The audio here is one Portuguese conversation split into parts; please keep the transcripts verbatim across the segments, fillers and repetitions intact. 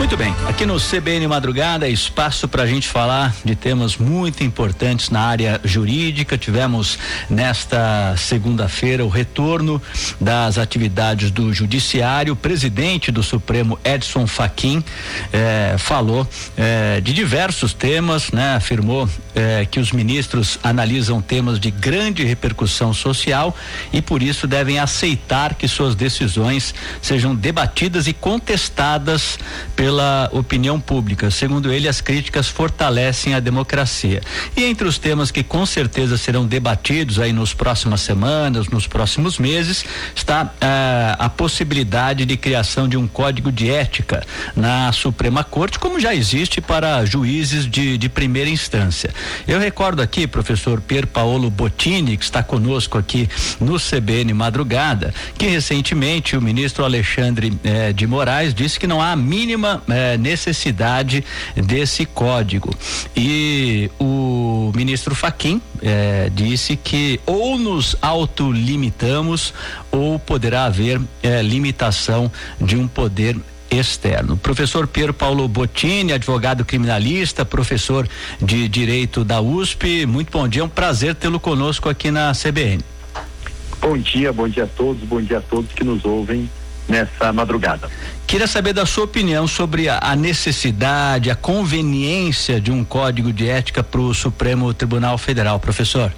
Muito bem, aqui no C B N Madrugada, espaço para a gente falar de temas muito importantes na área jurídica. Tivemos nesta segunda-feira o retorno das atividades do Judiciário. O presidente do Supremo, Edson Fachin, eh, falou eh, de diversos temas, né? Afirmou eh, que os ministros analisam temas de grande repercussão social e por isso devem aceitar que suas decisões sejam debatidas e contestadas pela opinião pública. Segundo ele, as críticas fortalecem a democracia. E entre os temas que com certeza serão debatidos aí nos próximas semanas, nos próximos meses, está eh, a possibilidade de criação de um código de ética na Suprema Corte, como já existe para juízes de, de primeira instância. Eu recordo aqui, professor Pier Paolo Bottini, que está conosco aqui no C B N Madrugada, que recentemente o ministro Alexandre eh, de Moraes disse que não há a mínima eh, necessidade desse código. E o ministro Fachin eh, disse que ou nos autolimitamos ou poderá haver eh, limitação de um poder externo. Professor Pier Paolo Bottini, advogado criminalista, professor de Direito da U S P, muito bom dia, é um prazer tê-lo conosco aqui na C B N. Bom dia, bom dia a todos, bom dia a todos que nos ouvem nessa madrugada. Queria saber da sua opinião sobre a, a necessidade, a conveniência de um código de ética para o Supremo Tribunal Federal, professor.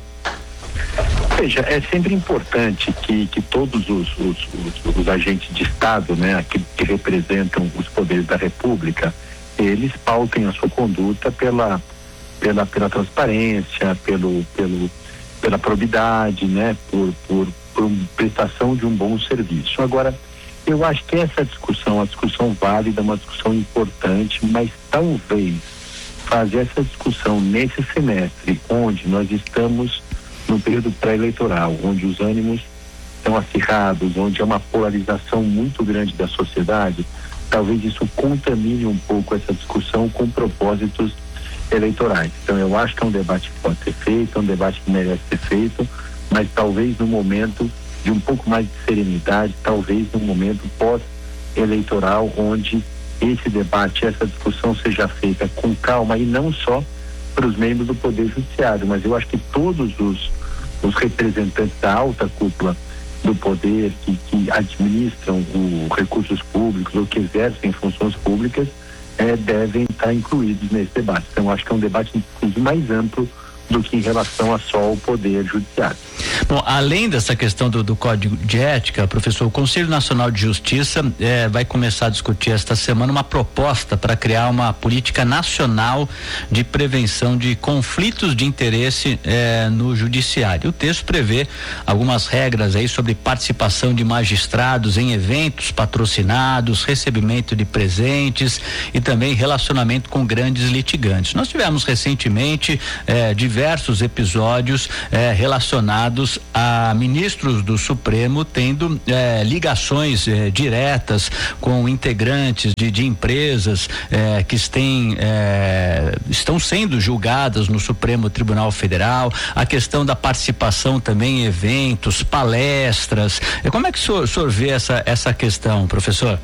Veja, é sempre importante que, que todos os, os, os, os agentes de Estado, né, aqueles que representam os poderes da República, eles pautem a sua conduta pela, pela, pela transparência, pelo, pelo, pela probidade, né, por, por, por prestação de um bom serviço. Agora, eu acho que essa discussão, uma discussão válida, uma discussão importante, mas talvez fazer essa discussão nesse semestre, onde nós estamos no período pré-eleitoral, onde os ânimos estão acirrados, onde há uma polarização muito grande da sociedade, talvez isso contamine um pouco essa discussão com propósitos eleitorais. Então eu acho que é um debate que pode ser feito, é um debate que merece ser feito, mas talvez no momento de um pouco mais de serenidade, talvez no momento pós-eleitoral, onde esse debate, essa discussão seja feita com calma e não só para os membros do Poder Judiciário, mas eu acho que todos os, os representantes da alta cúpula do poder que, que administram os recursos públicos ou que exercem funções públicas eh, devem estar incluídos nesse debate. Então, acho que é um debate inclusive mais amplo do que em relação a só o Poder Judiciário. Bom, além dessa questão do, do Código de Ética, professor, o Conselho Nacional de Justiça eh, vai começar a discutir esta semana uma proposta para criar uma política nacional de prevenção de conflitos de interesse eh, no Judiciário. O texto prevê algumas regras aí sobre participação de magistrados em eventos patrocinados, recebimento de presentes e também relacionamento com grandes litigantes. Nós tivemos recentemente eh, diversos episódios eh, relacionados a ministros do Supremo tendo eh, ligações eh, diretas com integrantes de, de empresas eh, que têm, eh, estão sendo julgadas no Supremo Tribunal Federal, a questão da participação também em eventos, palestras. E como é que o senhor, o senhor vê essa, essa questão, professor?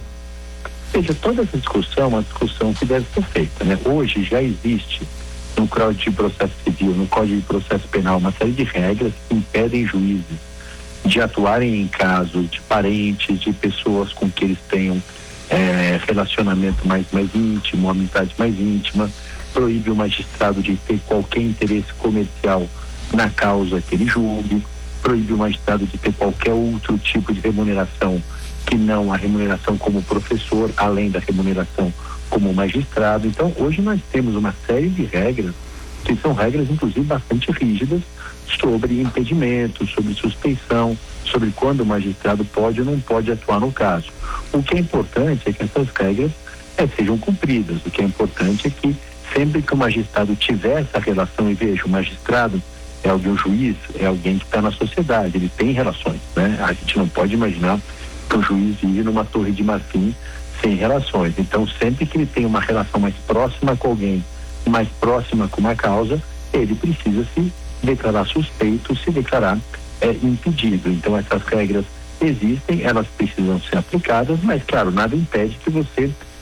Veja, toda essa discussão é uma discussão que deve ser feita, né? Hoje já existe no Código de Processo Civil, no Código de Processo Penal, uma série de regras que impedem juízes de atuarem em caso de parentes, de pessoas com que eles tenham é, relacionamento mais, mais íntimo, amizade mais íntima, proíbe o magistrado de ter qualquer interesse comercial na causa que ele julgue, proíbe o magistrado de ter qualquer outro tipo de remuneração que não a remuneração como professor, além da remuneração como magistrado. Então, hoje nós temos uma série de regras que são regras, inclusive, bastante rígidas sobre impedimento, sobre suspeição, sobre quando o magistrado pode ou não pode atuar no caso. O que é importante é que essas regras é, sejam cumpridas. O que é importante é que sempre que o magistrado tiver essa relação, e veja, o magistrado é alguém, o juiz é alguém que está na sociedade, ele tem relações, né? A gente não pode imaginar que o juiz vive numa torre de marfim sem relações. Então, sempre que ele tem uma relação mais próxima com alguém, mais próxima com uma causa, ele precisa se declarar suspeito, se declarar é, impedido. Então, essas regras existem, elas precisam ser aplicadas, mas, claro, nada impede que você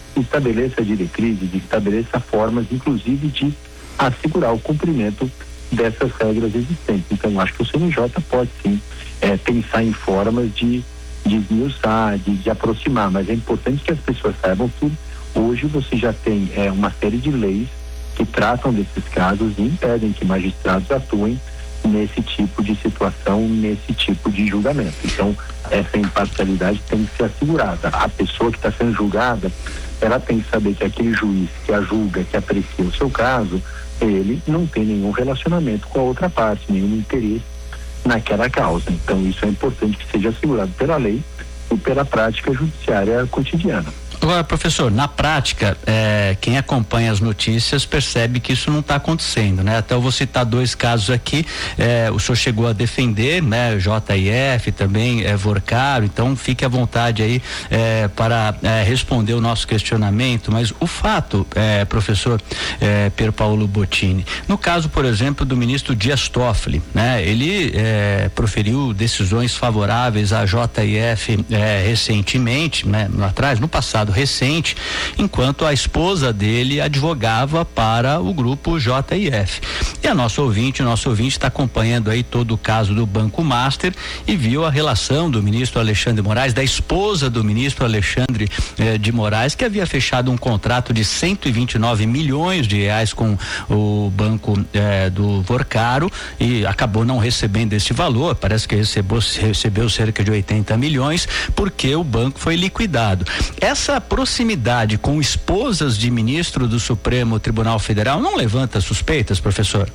estabeleça diretrizes, estabeleça formas, inclusive, de assegurar o cumprimento dessas regras existentes. Então, acho que o C N J pode sim é, pensar em formas de, de esmiuçar, de, de aproximar, mas é importante que as pessoas saibam que hoje você já tem é, uma série de leis que tratam desses casos e impedem que magistrados atuem nesse tipo de situação, nesse tipo de julgamento. Então, essa imparcialidade tem que ser assegurada. A pessoa que está sendo julgada, ela tem que saber que aquele juiz que a julga, que aprecia o seu caso, ele não tem nenhum relacionamento com a outra parte, nenhum interesse naquela causa. Então, isso é importante que seja assegurado pela lei e pela prática judiciária cotidiana. Agora, professor, na prática, é, quem acompanha as notícias percebe que isso não está acontecendo, né? Até eu vou citar dois casos aqui, é, o senhor chegou a defender, né? J I F também, é, Vorcaro, então fique à vontade aí é, para é, responder o nosso questionamento, mas o fato, é, professor é, Pier Paolo Bottini, no caso, por exemplo, do ministro Dias Toffoli, né? Ele é, proferiu decisões favoráveis à J I F é, recentemente, né? Lá atrás, no passado recente, enquanto a esposa dele advogava para o grupo J I F. E a nossa ouvinte, o nosso ouvinte está acompanhando aí todo o caso do Banco Master e viu a relação do ministro Alexandre de Moraes, da esposa do ministro Alexandre eh, de Moraes, que havia fechado um contrato de cento e vinte e nove milhões de reais com o banco eh, do Vorcaro e acabou não recebendo esse valor, parece que recebeu, recebeu cerca de oitenta milhões, porque o banco foi liquidado. Essa proximidade com esposas de ministro do Supremo Tribunal Federal não levanta suspeitas, professor?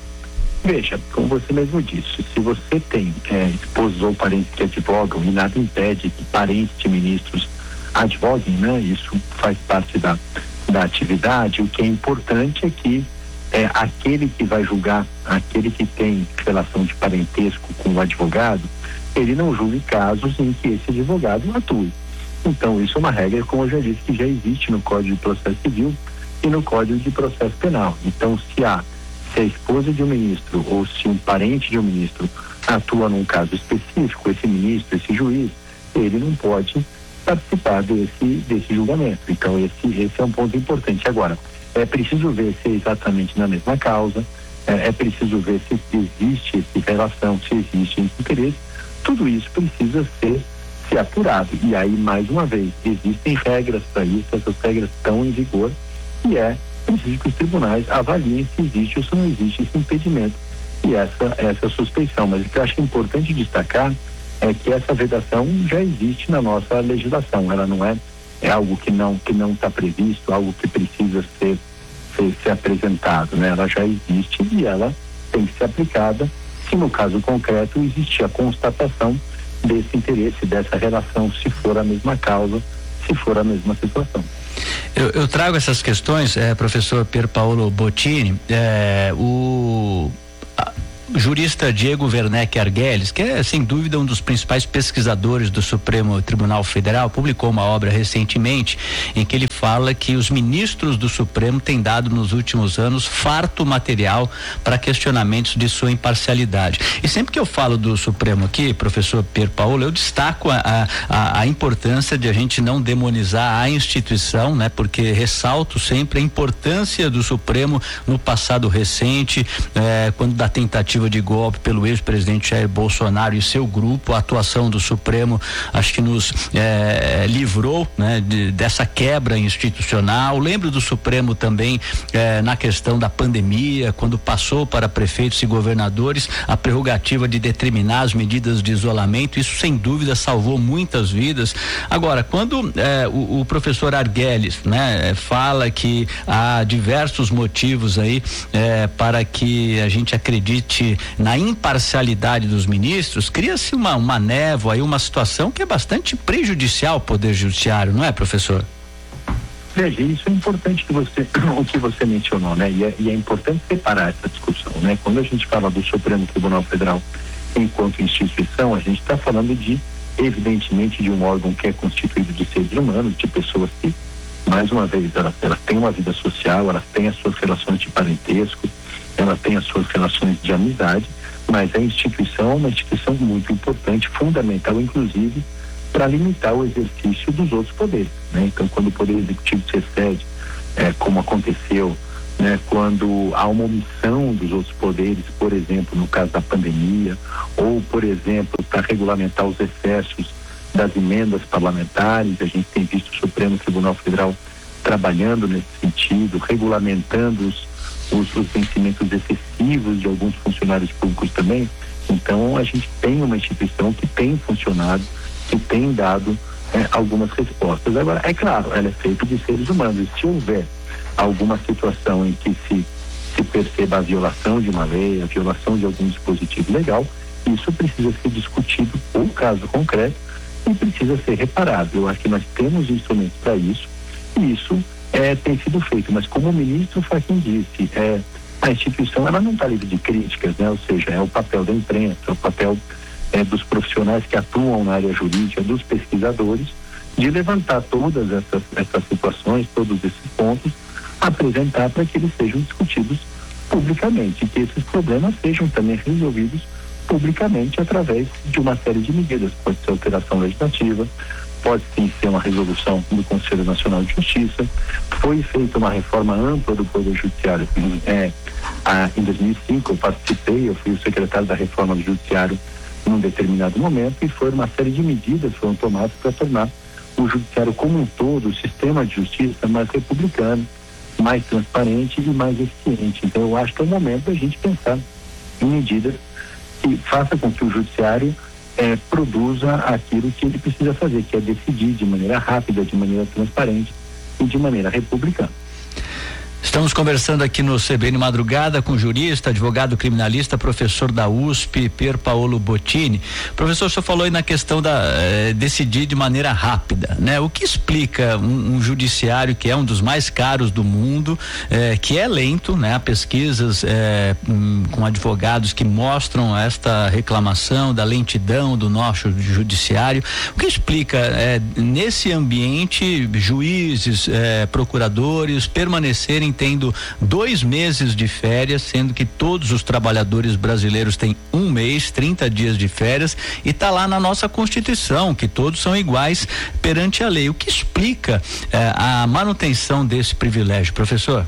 Veja, como você mesmo disse, se você tem é, esposos ou parentes que advogam e nada impede que parentes de ministros advoguem, né? Isso faz parte da, da atividade. O que é importante é que é, aquele que vai julgar, aquele que tem relação de parentesco com o advogado, ele não julgue casos em que esse advogado atue. Então, isso é uma regra, como eu já disse, que já existe no Código de Processo Civil e no Código de Processo Penal. Então, se a, se a esposa de um ministro ou se um parente de um ministro atua num caso específico, esse ministro, esse juiz, ele não pode participar desse, desse julgamento. Então, esse, esse é um ponto importante. Agora, é preciso ver se é exatamente na mesma causa, é, é preciso ver se existe essa relação, se existe esse interesse. Tudo isso precisa ser ser apurado. E aí, mais uma vez, existem regras para isso, essas regras estão em vigor e é preciso que os tribunais avaliem se existe ou se não existe esse impedimento e essa, essa suspeição. Mas o que eu acho importante destacar é que essa vedação já existe na nossa legislação. Ela não é, é algo que não que não está previsto, algo que precisa ser, ser, ser apresentado, né? Ela já existe e ela tem que ser aplicada se no caso concreto existir a constatação desse interesse, dessa relação, se for a mesma causa, se for a mesma situação. Eu, eu trago essas questões, eh, professor Pier Paolo Bottini, eh, o a, jurista Diego Werneck Arguelles, que é sem dúvida um dos principais pesquisadores do Supremo Tribunal Federal, publicou uma obra recentemente em que ele fala que os ministros do Supremo têm dado nos últimos anos farto material para questionamentos de sua imparcialidade. E sempre que eu falo do Supremo aqui, professor Pier Paolo, eu destaco a, a, a importância de a gente não demonizar a instituição, né? Porque ressalto sempre a importância do Supremo no passado recente, eh, quando da tentativa de golpe pelo ex-presidente Jair Bolsonaro e seu grupo, a atuação do Supremo acho que nos eh, livrou, né, de, dessa quebra institucional. Lembro do Supremo também eh, na questão da pandemia, quando passou para prefeitos e governadores a prerrogativa de determinar as medidas de isolamento. Isso sem dúvida salvou muitas vidas. Agora, quando eh, o, o professor Arguelles, né, fala que há diversos motivos aí eh, para que a gente acredite na imparcialidade dos ministros, cria-se uma, uma névoa aí, uma situação que é bastante prejudicial ao Poder Judiciário, não é, professor? Veja, isso é importante que você, o que você mencionou, né? E é, e é importante separar essa discussão, né? Quando a gente fala do Supremo Tribunal Federal enquanto instituição, a gente está falando de, evidentemente, de um órgão que é constituído de seres humanos, de pessoas que, mais uma vez, elas, elas têm uma vida social, elas têm as suas relações de parentesco, ela tem as suas relações de amizade, mas a instituição é uma instituição muito importante, fundamental, inclusive, para limitar o exercício dos outros poderes, né? Então, quando o Poder Executivo se excede, é, como aconteceu, né, quando há uma omissão dos outros poderes, por exemplo, no caso da pandemia, ou, por exemplo, para regulamentar os excessos das emendas parlamentares, a gente tem visto o Supremo Tribunal Federal trabalhando nesse sentido, regulamentando os, os, os vencimentos excessivos de alguns funcionários públicos também. Então, a gente tem uma instituição que tem funcionado, que tem dado é, algumas respostas. Agora, é claro, ela é feita de seres humanos, e se houver alguma situação em que se, se perceba a violação de uma lei, a violação de algum dispositivo legal, isso precisa ser discutido, o caso concreto, e precisa ser reparado. Eu acho que nós temos instrumentos para isso, e isso é, tem sido feito. Mas como o ministro Fachin disse, é, a instituição ela não está livre de críticas, né? Ou seja, é o papel da imprensa, é o papel é, dos profissionais que atuam na área jurídica, dos pesquisadores, de levantar todas essas, essas situações, todos esses pontos, apresentar para que eles sejam discutidos publicamente, que esses problemas sejam também resolvidos publicamente através de uma série de medidas. Pode ser alteração legislativa, pode sim ser uma resolução do Conselho Nacional de Justiça. Foi feita uma reforma ampla do Poder Judiciário. É, a, em dois mil e cinco eu participei, eu fui o secretário da reforma do Judiciário num determinado momento, e foi uma série de medidas que foram tomadas para tornar o Judiciário como um todo, o sistema de justiça mais republicano, mais transparente e mais eficiente. Então, eu acho que é o momento da gente pensar em medidas que façam com que o Judiciário eh, produza aquilo que ele precisa fazer, que é decidir de maneira rápida, de maneira transparente e de maneira republicana. Estamos conversando aqui no C B N Madrugada com o jurista, advogado criminalista, professor da U S P, Pier Paolo Bottini. Professor, o senhor falou aí na questão da eh, decidir de maneira rápida, né? O que explica um, um judiciário que é um dos mais caros do mundo, eh, que é lento, né? Há pesquisas eh, um, com advogados que mostram esta reclamação da lentidão do nosso judiciário. O que explica eh, nesse ambiente juízes, eh, procuradores permanecerem tendo dois meses de férias, sendo que todos os trabalhadores brasileiros têm um mês, trinta dias de férias, e está lá na nossa Constituição que todos são iguais perante a lei. O que explica eh, a manutenção desse privilégio, professor?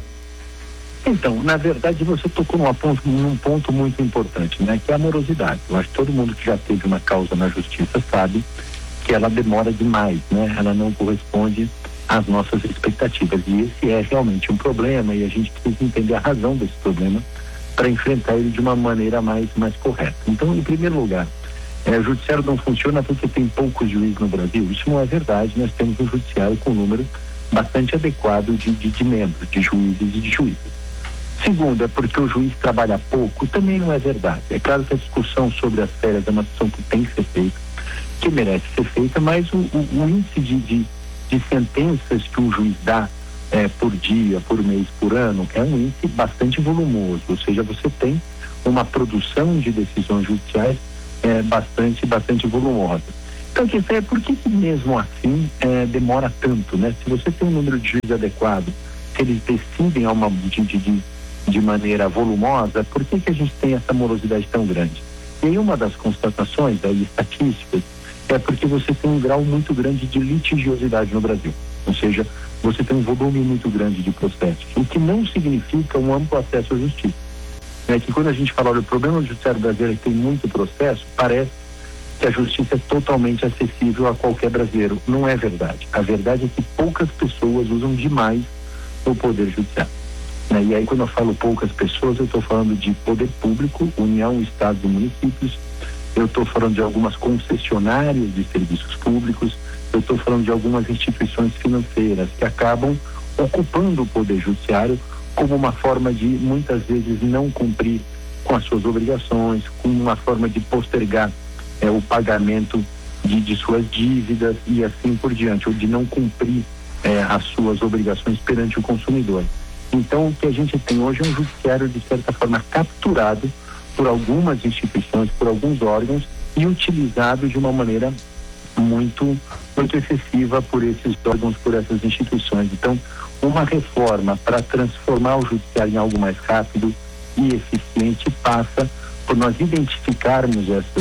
Então, na verdade, você tocou num ponto, num ponto muito importante, né? Que é a morosidade. Eu acho que todo mundo que já teve uma causa na justiça sabe que ela demora demais, né? Ela não corresponde as nossas expectativas, e esse é realmente um problema, e a gente precisa entender a razão desse problema para enfrentar ele de uma maneira mais, mais correta. Então, em primeiro lugar, é, o judiciário não funciona porque tem poucos juízes no Brasil. Isso não é verdade. Nós temos um judiciário com um número bastante adequado de, de, de membros, de juízes e de juízes. Segundo, é porque o juiz trabalha pouco. Também não é verdade. É claro que a discussão sobre as férias é uma discussão que tem que ser feita, que merece ser feita, mas o, o, o índice de, de de sentenças que um juiz dá eh, por dia, por mês, por ano, é um índice bastante volumoso, ou seja, você tem uma produção de decisões judiciais eh, bastante, bastante volumosa. Então, quer dizer, por que mesmo assim eh, demora tanto, né? Se você tem um número de juízes adequado, se eles decidem a uma, de, de, de maneira volumosa, por que que a gente tem essa morosidade tão grande? E aí uma das constatações aí, estatísticas, é porque você tem um grau muito grande de litigiosidade no Brasil. Ou seja, você tem um volume muito grande de processos, o que não significa um amplo acesso à justiça. É que quando a gente fala, olha, o problema do judiciário brasileiro é que tem muito processo, parece que a justiça é totalmente acessível a qualquer brasileiro. Não é verdade. A verdade é que poucas pessoas usam demais o poder judiciário. Né? E aí, quando eu falo poucas pessoas, eu estou falando de poder público, União, Estados e municípios. Eu estou falando de algumas concessionárias de serviços públicos, eu estou falando de algumas instituições financeiras que acabam ocupando o poder judiciário como uma forma de, muitas vezes, não cumprir com as suas obrigações, como uma forma de postergar é, o pagamento de, de suas dívidas e assim por diante, ou de não cumprir é, as suas obrigações perante o consumidor. Então, o que a gente tem hoje é um judiciário, de certa forma, capturado por algumas instituições, por alguns órgãos, e utilizado de uma maneira muito, muito excessiva por esses órgãos, por essas instituições. Então, uma reforma para transformar o judiciário em algo mais rápido e eficiente passa por nós identificarmos essas,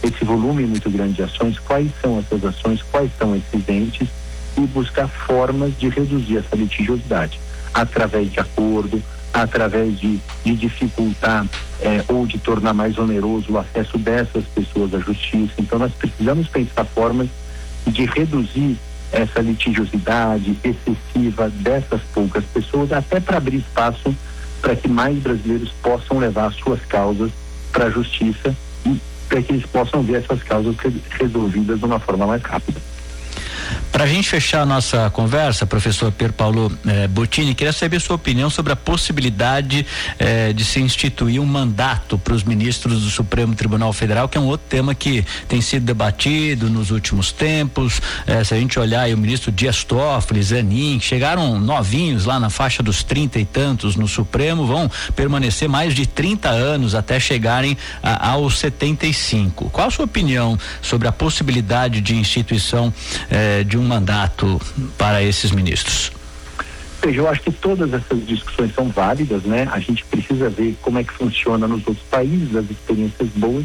esse volume muito grande de ações, quais são essas ações, quais são esses entes, e buscar formas de reduzir essa litigiosidade, através de acordo, através de, de dificultar eh, ou de tornar mais oneroso o acesso dessas pessoas à justiça. Então nós precisamos pensar formas de reduzir essa litigiosidade excessiva dessas poucas pessoas, até para abrir espaço para que mais brasileiros possam levar suas causas para a justiça e para que eles possam ver essas causas resolvidas de uma forma mais rápida. Para a gente fechar a nossa conversa, professor Pier Paolo eh, Bottini, queria saber a sua opinião sobre a possibilidade eh, de se instituir um mandato para os ministros do Supremo Tribunal Federal, que é um outro tema que tem sido debatido nos últimos tempos. Eh, se a gente olhar aí, o ministro Dias Toffoli, Zanin, chegaram novinhos lá na faixa dos trinta e tantos no Supremo, vão permanecer mais de trinta anos até chegarem a, aos setenta e cinco. Qual a sua opinião sobre a possibilidade de instituição eh, de um mandato para esses ministros? Veja, eu acho que todas essas discussões são válidas, né? A gente precisa ver como é que funciona nos outros países, as experiências boas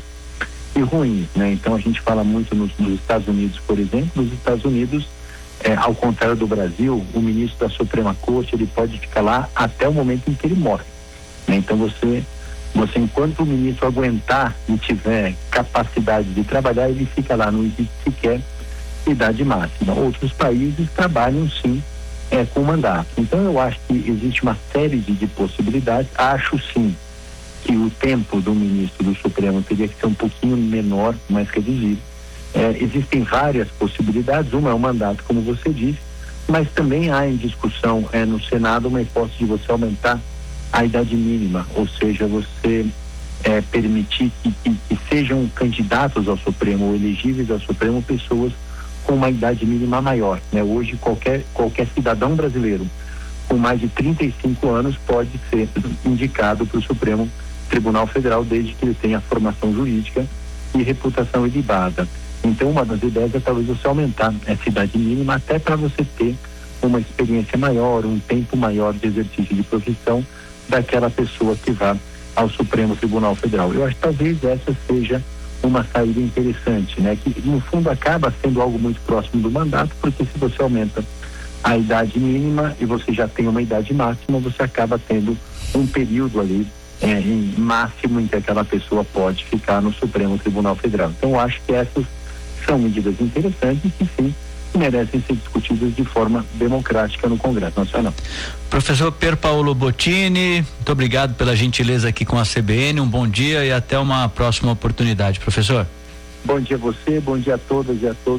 e ruins, né? Então a gente fala muito nos, nos Estados Unidos, por exemplo. Nos Estados Unidos, é, ao contrário do Brasil, o ministro da Suprema Corte, ele pode ficar lá até o momento em que ele morre, né? Então você, você enquanto o ministro aguentar e tiver capacidade de trabalhar, ele fica lá, não existe sequer idade máxima. Outros países trabalham sim é, com mandato. Então eu acho que existe uma série de, de possibilidades. Acho sim que o tempo do ministro do Supremo teria que ser um pouquinho menor, mais reduzido. É, existem várias possibilidades. Uma é o mandato, como você disse, mas também há em discussão é, no Senado uma hipótese de você aumentar a idade mínima, ou seja, você é, permitir que, que, que sejam candidatos ao Supremo ou elegíveis ao Supremo pessoas com uma idade mínima maior, né? Hoje qualquer qualquer cidadão brasileiro com mais de trinta e cinco anos pode ser indicado para o Supremo Tribunal Federal, desde que ele tenha formação jurídica e reputação ilibada. Então uma das ideias é talvez você aumentar essa idade mínima até para você ter uma experiência maior, um tempo maior de exercício de profissão daquela pessoa que vá ao Supremo Tribunal Federal. Eu acho que talvez essa seja uma saída interessante, né? Que no fundo acaba sendo algo muito próximo do mandato, porque se você aumenta a idade mínima e você já tem uma idade máxima, você acaba tendo um período ali é, em máximo em que aquela pessoa pode ficar no Supremo Tribunal Federal. Então eu acho que essas são medidas interessantes e que sim merecem ser discutidas de forma democrática no Congresso Nacional. Professor Pier Paolo Bottini, muito obrigado pela gentileza aqui com a C B N, um bom dia e até uma próxima oportunidade, professor. Bom dia a você, bom dia a todas e a todos.